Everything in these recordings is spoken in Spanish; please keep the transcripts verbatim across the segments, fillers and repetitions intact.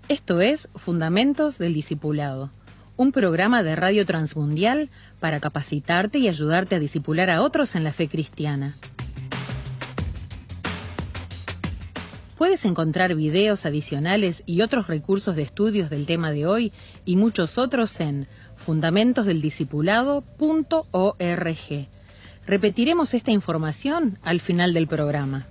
Esto es Fundamentos del Discipulado, un programa de Radio Transmundial para capacitarte y ayudarte a discipular a otros en la fe cristiana. Puedes encontrar videos adicionales y otros recursos de estudios del tema de hoy y muchos otros en fundamentos del discipulado punto org. Repetiremos esta información al final del programa.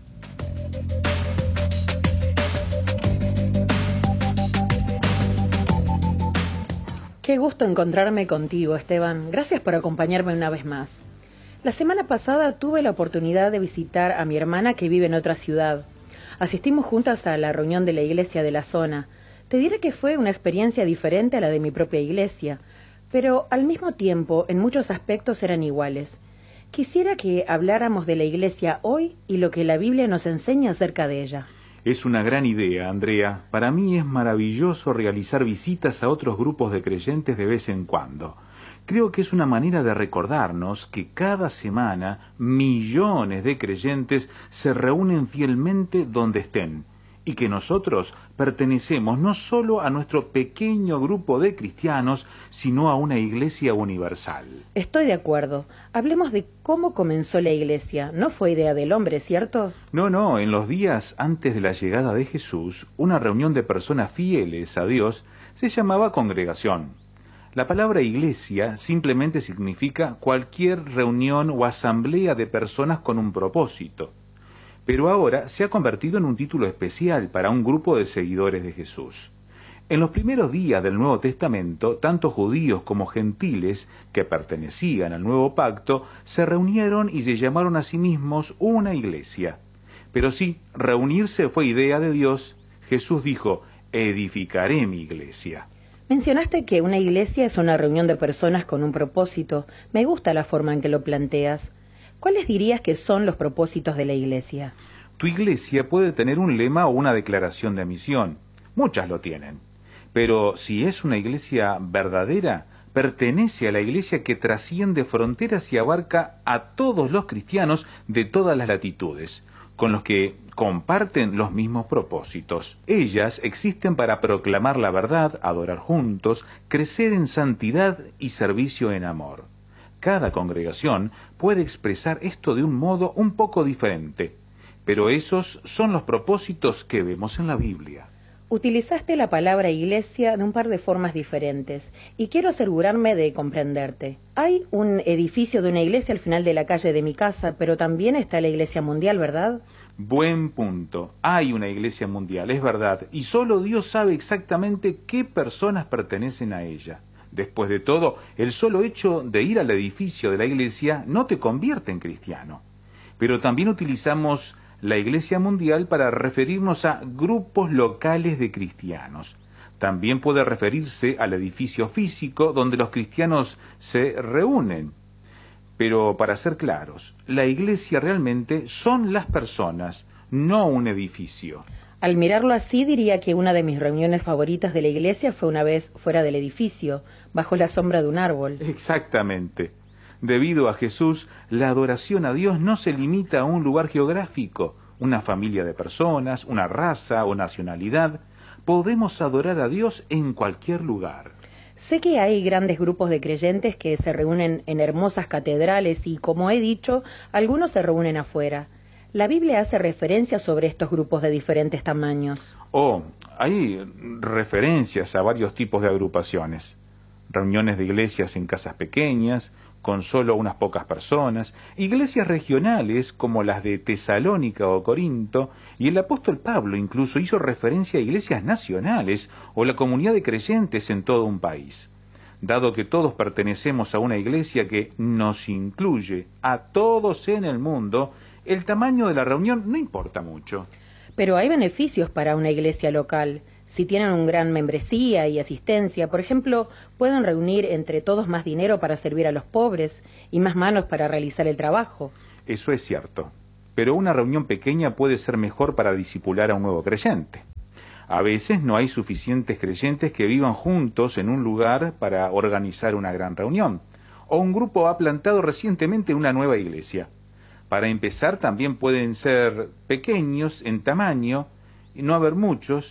Qué gusto encontrarme contigo, Esteban. Gracias por acompañarme una vez más. La semana pasada tuve la oportunidad de visitar a mi hermana que vive en otra ciudad. Asistimos juntas a la reunión de la iglesia de la zona. Te diré que fue una experiencia diferente a la de mi propia iglesia, pero al mismo tiempo en muchos aspectos eran iguales. Quisiera que habláramos de la iglesia hoy y lo que la Biblia nos enseña acerca de ella. Es una gran idea, Andrea. Para mí es maravilloso realizar visitas a otros grupos de creyentes de vez en cuando. Creo que es una manera de recordarnos que cada semana millones de creyentes se reúnen fielmente donde estén y que nosotros pertenecemos no solo a nuestro pequeño grupo de cristianos, sino a una iglesia universal. Estoy de acuerdo. Hablemos de cómo comenzó la iglesia. No fue idea del hombre, ¿cierto? No, no. En los días antes de la llegada de Jesús, una reunión de personas fieles a Dios se llamaba congregación. La palabra iglesia simplemente significa cualquier reunión o asamblea de personas con un propósito. Pero ahora se ha convertido en un título especial para un grupo de seguidores de Jesús. En los primeros días del Nuevo Testamento, tanto judíos como gentiles que pertenecían al Nuevo Pacto se reunieron y se llamaron a sí mismos una iglesia. Pero sí, reunirse fue idea de Dios. Jesús dijo, edificaré mi iglesia. Mencionaste que una iglesia es una reunión de personas con un propósito. Me gusta la forma en que lo planteas. ¿Cuáles dirías que son los propósitos de la iglesia? Tu iglesia puede tener un lema o una declaración de misión. Muchas lo tienen. Pero si es una iglesia verdadera, pertenece a la iglesia que trasciende fronteras y abarca a todos los cristianos de todas las latitudes, con los que comparten los mismos propósitos. Ellas existen para proclamar la verdad, adorar juntos, crecer en santidad y servicio en amor. Cada congregación puede expresar esto de un modo un poco diferente, pero esos son los propósitos que vemos en la Biblia. Utilizaste la palabra iglesia de un par de formas diferentes y quiero asegurarme de comprenderte. Hay un edificio de una iglesia al final de la calle de mi casa, pero también está la iglesia mundial, ¿verdad? Buen punto. Hay una iglesia mundial, es verdad, y solo Dios sabe exactamente qué personas pertenecen a ella. Después de todo, el solo hecho de ir al edificio de la iglesia no te convierte en cristiano. Pero también utilizamos la iglesia mundial para referirnos a grupos locales de cristianos. También puede referirse al edificio físico donde los cristianos se reúnen. Pero para ser claros, la iglesia realmente son las personas, no un edificio. Al mirarlo así, diría que una de mis reuniones favoritas de la iglesia fue una vez fuera del edificio, bajo la sombra de un árbol. Exactamente. Debido a Jesús, la adoración a Dios no se limita a un lugar geográfico, una familia de personas, una raza o nacionalidad. Podemos adorar a Dios en cualquier lugar. Sé que hay grandes grupos de creyentes que se reúnen en hermosas catedrales y, como he dicho, algunos se reúnen afuera. La Biblia hace referencia sobre estos grupos de diferentes tamaños. Oh, hay referencias a varios tipos de agrupaciones. Reuniones de iglesias en casas pequeñas, con solo unas pocas personas, iglesias regionales como las de Tesalónica o Corinto, y el apóstol Pablo incluso hizo referencia a iglesias nacionales o la comunidad de creyentes en todo un país. Dado que todos pertenecemos a una iglesia que nos incluye a todos en el mundo, el tamaño de la reunión no importa mucho. Pero hay beneficios para una iglesia local. Si tienen una gran membresía y asistencia, por ejemplo, pueden reunir entre todos más dinero para servir a los pobres y más manos para realizar el trabajo. Eso es cierto. Pero una reunión pequeña puede ser mejor para discipular a un nuevo creyente. A veces no hay suficientes creyentes que vivan juntos en un lugar para organizar una gran reunión. O un grupo ha plantado recientemente una nueva iglesia. Para empezar, también pueden ser pequeños en tamaño, y no haber muchos,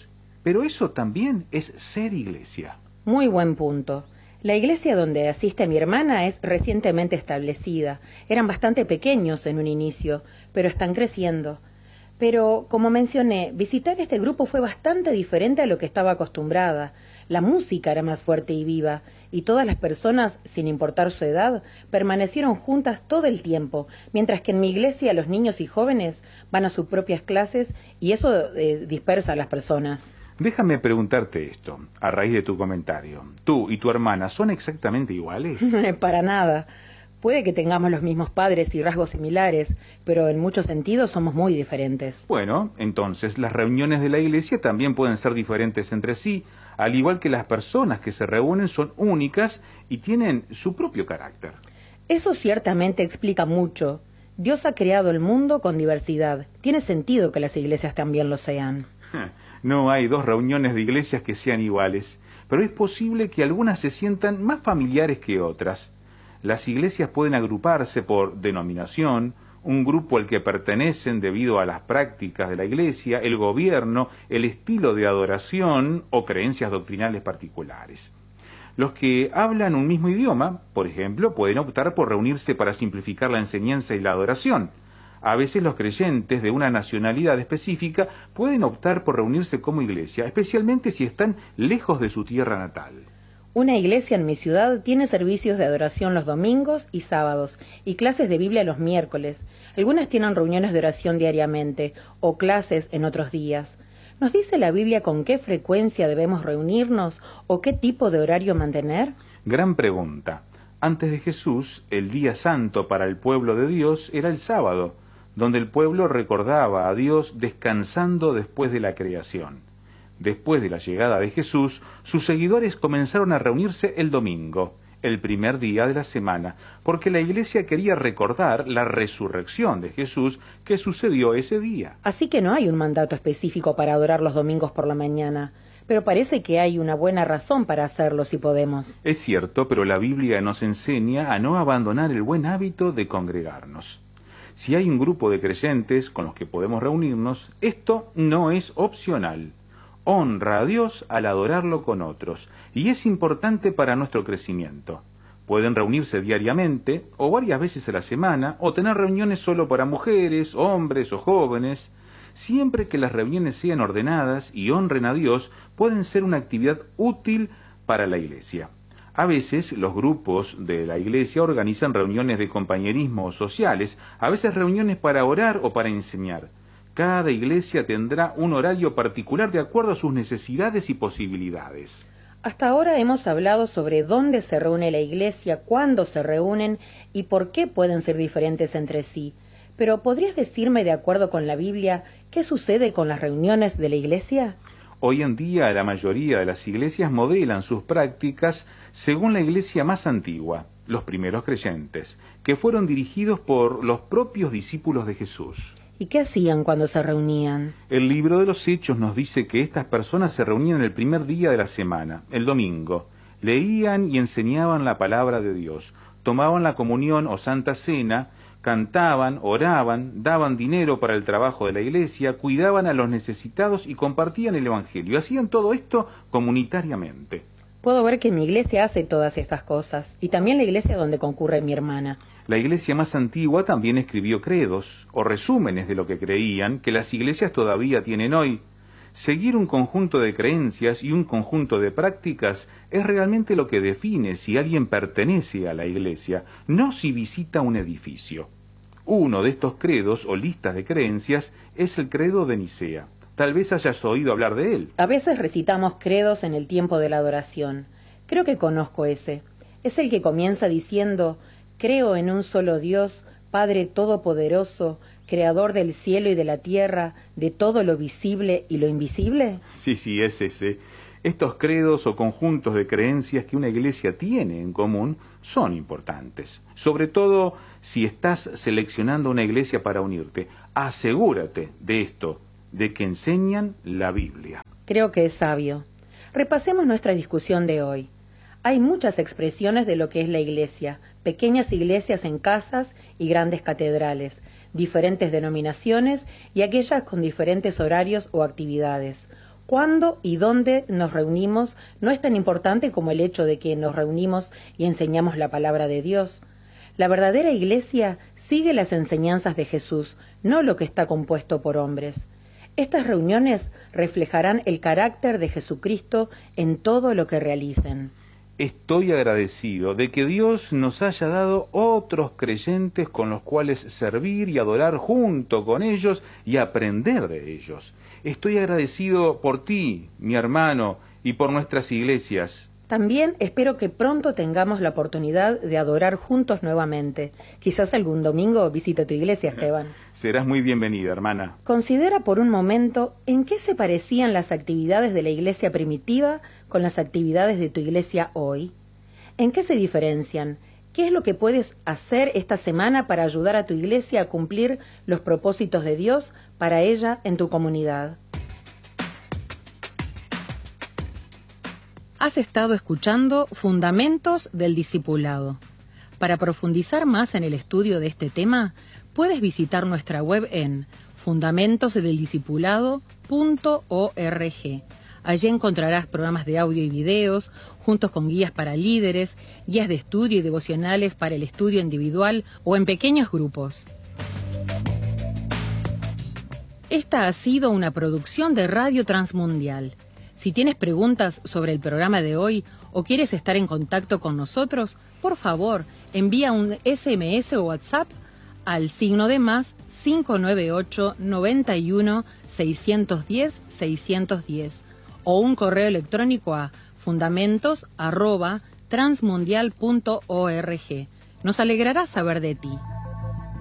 pero eso también es ser iglesia. Muy buen punto. La iglesia donde asiste mi hermana es recientemente establecida. Eran bastante pequeños en un inicio, pero están creciendo. Pero, como mencioné, visitar este grupo fue bastante diferente a lo que estaba acostumbrada. La música era más fuerte y viva, y todas las personas, sin importar su edad, permanecieron juntas todo el tiempo, mientras que en mi iglesia los niños y jóvenes van a sus propias clases y eso eh, dispersa a las personas. Déjame preguntarte esto, a raíz de tu comentario. ¿Tú y tu hermana son exactamente iguales? Para nada. Puede que tengamos los mismos padres y rasgos similares, pero en muchos sentidos somos muy diferentes. Bueno, entonces las reuniones de la iglesia también pueden ser diferentes entre sí, al igual que las personas que se reúnen son únicas y tienen su propio carácter. Eso ciertamente explica mucho. Dios ha creado el mundo con diversidad. Tiene sentido que las iglesias también lo sean. No hay dos reuniones de iglesias que sean iguales, pero es posible que algunas se sientan más familiares que otras. Las iglesias pueden agruparse por denominación, un grupo al que pertenecen debido a las prácticas de la iglesia, el gobierno, el estilo de adoración o creencias doctrinales particulares. Los que hablan un mismo idioma, por ejemplo, pueden optar por reunirse para simplificar la enseñanza y la adoración. A veces los creyentes de una nacionalidad específica pueden optar por reunirse como iglesia, especialmente si están lejos de su tierra natal. Una iglesia en mi ciudad tiene servicios de adoración los domingos y sábados y clases de Biblia los miércoles. Algunas tienen reuniones de oración diariamente o clases en otros días. ¿Nos dice la Biblia con qué frecuencia debemos reunirnos o qué tipo de horario mantener? Gran pregunta. Antes de Jesús, el día santo para el pueblo de Dios era el sábado, donde el pueblo recordaba a Dios descansando después de la creación. Después de la llegada de Jesús, sus seguidores comenzaron a reunirse el domingo, el primer día de la semana, porque la iglesia quería recordar la resurrección de Jesús que sucedió ese día. Así que no hay un mandato específico para adorar los domingos por la mañana, pero parece que hay una buena razón para hacerlo si podemos. Es cierto, pero la Biblia nos enseña a no abandonar el buen hábito de congregarnos. Si hay un grupo de creyentes con los que podemos reunirnos, esto no es opcional. Honra a Dios al adorarlo con otros, y es importante para nuestro crecimiento. Pueden reunirse diariamente, o varias veces a la semana, o tener reuniones solo para mujeres, hombres o jóvenes. Siempre que las reuniones sean ordenadas y honren a Dios, pueden ser una actividad útil para la iglesia. A veces los grupos de la iglesia organizan reuniones de compañerismo sociales, a veces reuniones para orar o para enseñar. Cada iglesia tendrá un horario particular de acuerdo a sus necesidades y posibilidades. Hasta ahora hemos hablado sobre dónde se reúne la iglesia, cuándo se reúnen y por qué pueden ser diferentes entre sí. Pero ¿podrías decirme, de acuerdo con la Biblia, qué sucede con las reuniones de la iglesia? Hoy en día la mayoría de las iglesias modelan sus prácticas según la iglesia más antigua, los primeros creyentes, que fueron dirigidos por los propios discípulos de Jesús. ¿Y qué hacían cuando se reunían? El libro de los Hechos nos dice que estas personas se reunían el primer día de la semana, el domingo. Leían y enseñaban la palabra de Dios, tomaban la comunión o santa cena, cantaban, oraban, daban dinero para el trabajo de la iglesia, cuidaban a los necesitados y compartían el evangelio. Hacían todo esto comunitariamente. Puedo ver que mi iglesia hace todas estas cosas, y también la iglesia donde concurre mi hermana. La iglesia más antigua también escribió credos, o resúmenes de lo que creían, que las iglesias todavía tienen hoy. Seguir un conjunto de creencias y un conjunto de prácticas es realmente lo que define si alguien pertenece a la iglesia, no si visita un edificio. Uno de estos credos o listas de creencias es el credo de Nicea. Tal vez hayas oído hablar de él. A veces recitamos credos en el tiempo de la adoración. Creo que conozco ese. Es el que comienza diciendo: creo en un solo Dios, Padre Todopoderoso, Creador del cielo y de la tierra, de todo lo visible y lo invisible. Sí, sí, es ese. Estos credos o conjuntos de creencias que una iglesia tiene en común son importantes. Sobre todo si estás seleccionando una iglesia para unirte. Asegúrate de esto, de que enseñan la Biblia. Creo que es sabio. Repasemos nuestra discusión de hoy. Hay muchas expresiones de lo que es la iglesia, pequeñas iglesias en casas y grandes catedrales, diferentes denominaciones y aquellas con diferentes horarios o actividades. Cuándo y dónde nos reunimos no es tan importante como el hecho de que nos reunimos y enseñamos la palabra de Dios. La verdadera iglesia sigue las enseñanzas de Jesús, no lo que está compuesto por hombres. Estas reuniones reflejarán el carácter de Jesucristo en todo lo que realicen. Estoy agradecido de que Dios nos haya dado otros creyentes con los cuales servir y adorar junto con ellos y aprender de ellos. Estoy agradecido por ti, mi hermano, y por nuestras iglesias. También espero que pronto tengamos la oportunidad de adorar juntos nuevamente. Quizás algún domingo visite tu iglesia, Esteban. Serás muy bienvenida, hermana. Considera por un momento en qué se parecían las actividades de la iglesia primitiva con las actividades de tu iglesia hoy. ¿En qué se diferencian? ¿Qué es lo que puedes hacer esta semana para ayudar a tu iglesia a cumplir los propósitos de Dios para ella en tu comunidad? Has estado escuchando Fundamentos del Discipulado. Para profundizar más en el estudio de este tema, puedes visitar nuestra web en fundamentos del discipulado punto org. Allí encontrarás programas de audio y videos, juntos con guías para líderes, guías de estudio y devocionales para el estudio individual o en pequeños grupos. Esta ha sido una producción de Radio Transmundial. Si tienes preguntas sobre el programa de hoy o quieres estar en contacto con nosotros, por favor, envía un ese eme ese o WhatsApp al signo de más cinco nueve ocho, noventa y uno, seiscientos diez, seiscientos diez o un correo electrónico a fundamentos arroba transmundial punto org. Nos alegrará saber de ti.